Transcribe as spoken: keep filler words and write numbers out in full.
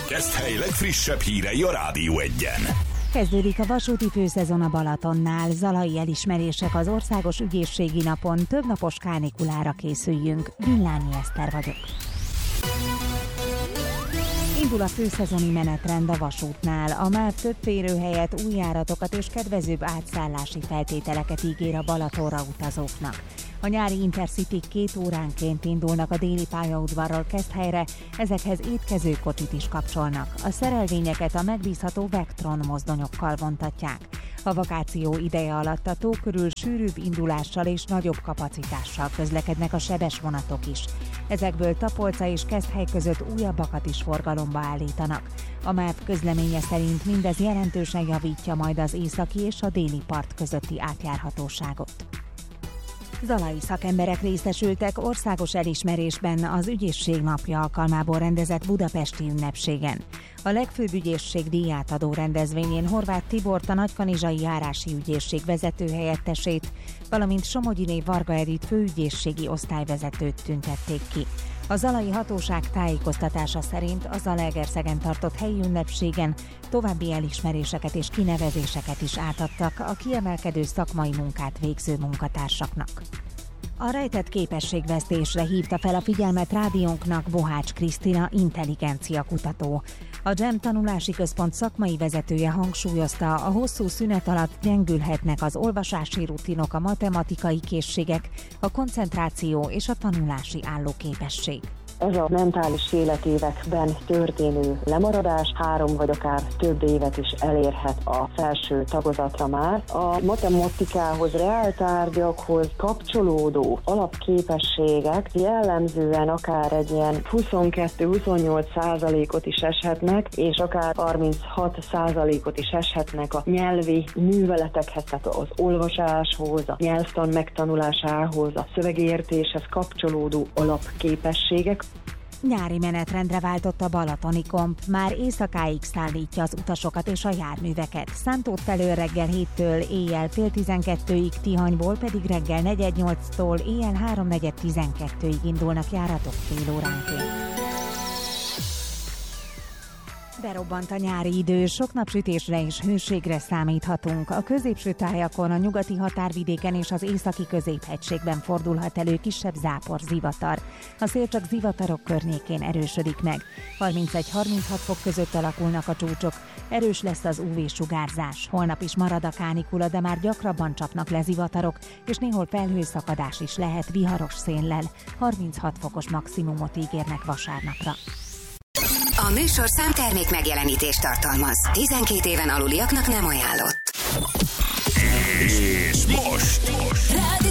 Keszthely legfrissebb hírei a Rádió Egyen. Kezdődik a vasúti főszezon a Balatonnál. Zalai elismerések az Országos Ügyészségi Napon. Több napos kánikulára készüljünk. Villányi Eszter vagyok. Indul a főszezoni menetrend a vasútnál. A MÁV több férőhelyet, új járatokat és kedvezőbb átszállási feltételeket ígér a Balatonra utazóknak. A nyári Intercity két óránként indulnak a déli pályaudvarról Keszthelyre, ezekhez étkezőkocsit is kapcsolnak. A szerelvényeket a megbízható Vectron mozdonyokkal vontatják. A vakáció ideje alatt a tó körül sűrűbb indulással és nagyobb kapacitással közlekednek a sebes vonatok is. Ezekből Tapolca és Keszthely között újabbakat is forgalomba állítanak. A MÁV közleménye szerint mindez jelentősen javítja majd az északi és a déli part közötti átjárhatóságot. Zalai szakemberek részesültek országos elismerésben az Ügyészség napja alkalmából rendezett budapesti ünnepségen. A legfőbb ügyészség díjátadó rendezvényén Horváth Tibort, a Nagykanizsai Járási Ügyészség vezetőhelyettesét, valamint Somogyiné Varga Edit főügyészségi osztályvezetőt tüntették ki. A zalai hatóság tájékoztatása szerint a Zalaegerszegen tartott helyi ünnepségen további elismeréseket és kinevezéseket is átadtak a kiemelkedő szakmai munkát végző munkatársaknak. A rejtett képességvesztésre hívta fel a figyelmet rádiónknak Bohács Krisztina intelligenciakutató. A dzsem tanulási központ szakmai vezetője hangsúlyozta, a hosszú szünet alatt gyengülhetnek az olvasási rutinok, a matematikai készségek, a koncentráció és a tanulási állóképesség. Ez a mentális életévekben történő lemaradás három vagy akár több évet is elérhet a felső tagozatra már. A matematikához, reáltárgyakhoz kapcsolódó alapképességek jellemzően akár egy ilyen huszonkettő-huszonnyolc százalékot is eshetnek, és akár harminchat százalékot is eshetnek a nyelvi műveletekhez, tehát az olvasáshoz, a nyelvtan megtanulásához, a szövegértéshez kapcsolódó alapképességek. Nyári menetrendre váltott a Balatoni Komp, már éjszakáig szállítja az utasokat és a járműveket. Szántót felől reggel héttől éjjel fél tizenkettőig, Tihanyból pedig reggel negyed nyolctól éjjel háromnegyed tizenkettőig indulnak járatok fél óránként. Berobbant a nyári idő, sok napsütésre és hőségre számíthatunk. A középső tájakon, a nyugati határvidéken és az északi középhegységben fordulhat elő kisebb zápor, zivatar. A szél csak zivatarok környékén erősödik meg. harmincegy-harminchat fok között alakulnak a csúcsok, erős lesz az ú vé-sugárzás. Holnap is marad a kánikula, de már gyakrabban csapnak le zivatarok, és néhol felhőszakadás is lehet viharos széllel. harminchat fokos maximumot ígérnek vasárnapra. A műsorszám termék megjelenítést tartalmaz. tizenkét éven aluliaknak nem ajánlott. És most! most.